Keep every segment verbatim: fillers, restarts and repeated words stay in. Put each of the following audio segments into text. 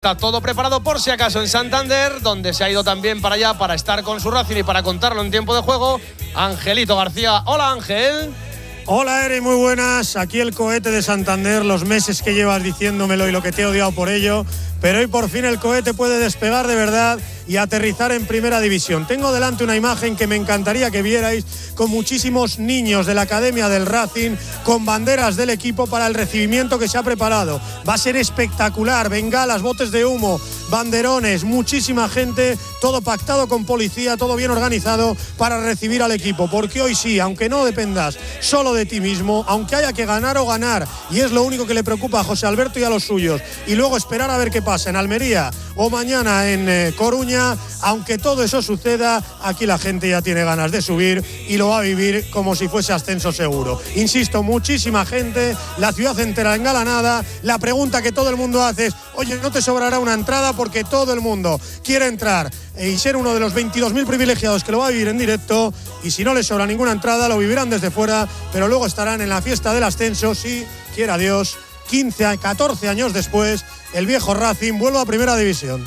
Está todo preparado por si acaso en Santander, donde se ha ido también para allá para estar con su Racing y para contarlo en tiempo de juego, Angelito García. Hola, Ángel. Hola, Eri, muy buenas. Aquí el cohete de Santander, los meses que llevas diciéndomelo y lo que te he odiado por ello, pero hoy por fin el cohete puede despegar de verdad y aterrizar en primera división. Tengo delante una imagen que me encantaría que vierais, con muchísimos niños de la Academia del Racing, con banderas del equipo para el recibimiento que se ha preparado. Va a ser espectacular, bengalas, botes de humo, banderones, muchísima gente, todo pactado con policía, todo bien organizado para recibir al equipo, porque hoy sí, aunque no dependas solo de ti mismo, aunque haya que ganar o ganar, y es lo único que le preocupa a José Alberto y a los suyos, y luego esperar a ver qué pasa en Almería o mañana en eh, Coruña, aunque todo eso suceda, aquí la gente ya tiene ganas de subir y lo va a vivir como si fuese ascenso seguro. Insisto, muchísima gente, la ciudad entera engalanada. La pregunta que todo el mundo hace es: oye, ¿no te sobrará una entrada? Porque todo el mundo quiere entrar y ser uno de los veintidós mil privilegiados que lo va a vivir en directo, y si no les sobra ninguna entrada lo vivirán desde fuera, pero luego estarán en la fiesta del ascenso, si quiera Dios, quince a catorce años después, el viejo Racing vuelve a primera división.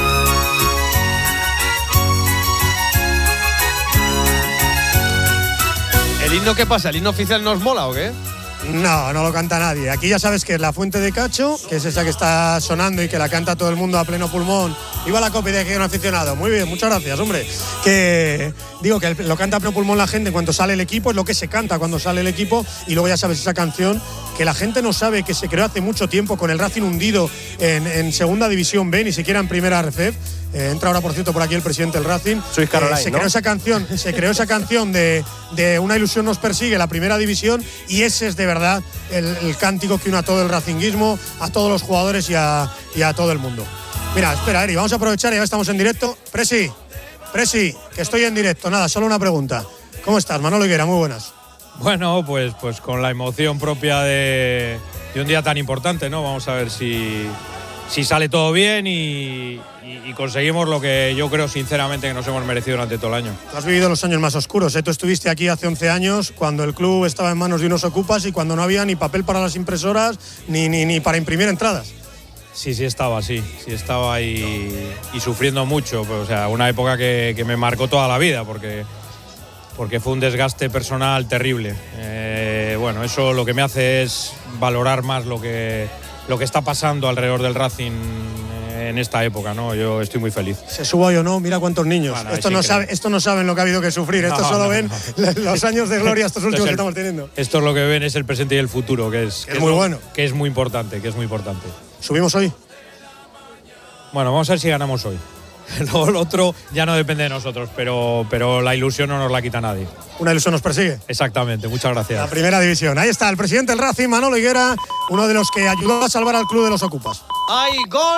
¿El himno qué pasa? ¿El himno oficial nos mola o qué? No, no lo canta nadie. Aquí ya sabes que es la Fuente de Cacho, que es esa que está sonando y que la canta todo el mundo a pleno pulmón. Iba la copia de que era un aficionado. Muy bien, muchas gracias, hombre. Que digo que lo canta a pleno pulmón la gente cuando sale el equipo, es lo que se canta cuando sale el equipo. Y luego ya sabes esa canción que la gente no sabe, que se creó hace mucho tiempo con el Racing hundido en, en Segunda División B, ni siquiera en Primera R F. Eh, entra ahora, por cierto, por aquí el presidente del Racing. Sois Caroline, eh, se ¿no? creó esa canción, se creó esa canción de, de Una ilusión nos persigue, la Primera División, y ese es de verdad el, el cántico que une a todo el racinguismo, a todos los jugadores y a, y a todo el mundo. Mira, espera, Eri, vamos a aprovechar, ya estamos en directo. Presi, Presi, que estoy en directo. Nada, solo una pregunta. ¿Cómo estás, Manolo Higuera? Muy buenas. Bueno, pues, pues con la emoción propia de, de un día tan importante, ¿no? Vamos a ver si, si sale todo bien y, y, y conseguimos lo que yo creo sinceramente que nos hemos merecido durante todo el año. Tú has vivido los años más oscuros, ¿eh? Tú estuviste aquí hace once años cuando el club estaba en manos de unos ocupas y cuando no había ni papel para las impresoras ni, ni, ni para imprimir entradas. Sí, sí estaba, sí, sí estaba ahí y sufriendo mucho, pues, o sea, una época que, que me marcó toda la vida porque, porque fue un desgaste personal terrible. Eh, bueno, eso lo que me hace es valorar más lo que, lo que está pasando alrededor del Racing en esta época, ¿no? Yo estoy muy feliz. Se suba yo no, mira cuántos niños. Bueno, esto, no sabe, esto no saben lo que ha habido que sufrir, esto no, solo no, ven no. los años de gloria estos últimos el, que estamos teniendo. Esto es lo que ven, es el presente y el futuro, que es, que que es es muy lo, bueno. Que es muy importante, que es muy importante. ¿Subimos hoy? Bueno, vamos a ver si ganamos hoy. Luego lo otro ya no depende de nosotros, pero, pero la ilusión no nos la quita nadie. Una ilusión nos persigue. Exactamente, muchas gracias. La primera división. Ahí está el presidente del Racing, Manolo Higuera, uno de los que ayudó a salvar al club de los ocupas. ¡Hay gol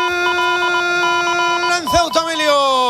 en Ceuta, Emilio!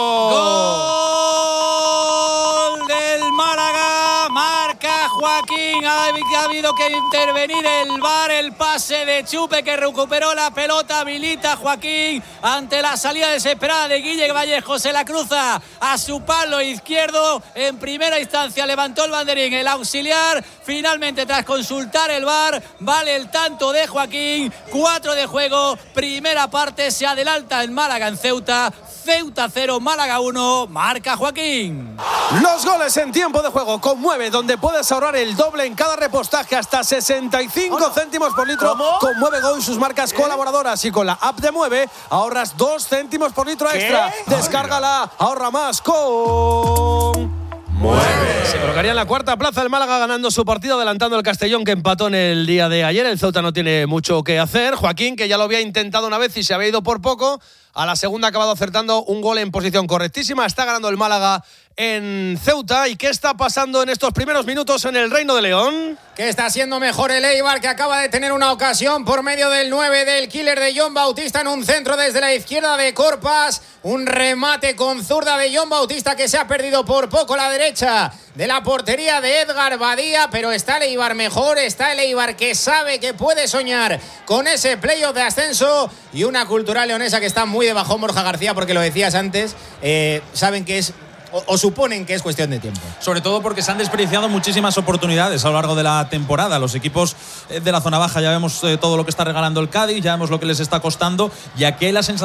¡Gol del Málaga! Marca Joaquín. Ha habido que intervenir el V A R, el pase de Chupe que recuperó la pelota, habilita Joaquín ante la salida desesperada de Guille Vallejo. Se la cruza a su palo izquierdo. En primera instancia levantó el banderín el auxiliar. Finalmente, tras consultar el V A R, vale el tanto de Joaquín. Cuatro de juego, primera parte, se adelanta el Málaga en Ceuta. Ceuta cero, Málaga uno, marca Joaquín. Los goles en tiempo de juego con Mueve, donde puedes ahorrar el doble en cada repostaje, hasta sesenta y cinco oh, no. céntimos por litro. ¿Cómo? Con Mueve Go y sus marcas ¿Qué? colaboradoras, y con la app de Mueve ahorras dos céntimos por litro ¿Qué? extra. Descárgala, ahorra más con Mueve. Se colocaría en la cuarta plaza el Málaga, ganando su partido, adelantando el Castellón, que empató en el día de ayer. El Ceuta no tiene mucho que hacer. Joaquín, que ya lo había intentado una vez y se había ido por poco, a la segunda ha acabado acertando un gol en posición correctísima. Está ganando el Málaga en Ceuta. ¿Y qué está pasando en estos primeros minutos en el Reino de León? Que está siendo mejor el Eibar, que acaba de tener una ocasión por medio del nueve del killer de John Bautista en un centro desde la izquierda de Corpas. Un remate con zurda de John Bautista que se ha perdido por poco la derecha de la portería de Edgar Badía, pero está el Eibar mejor, está el Eibar que sabe que puede soñar con ese playoff de ascenso, y una Cultural leonesa que está muy de bajón, Borja García, porque lo decías antes, eh, saben que es o, o suponen que es cuestión de tiempo. Sobre todo porque se han desperdiciado muchísimas oportunidades a lo largo de la temporada. Los equipos de la zona baja ya vemos eh, todo lo que está regalando el Cádiz, ya vemos lo que les está costando, y aquí hay la sensación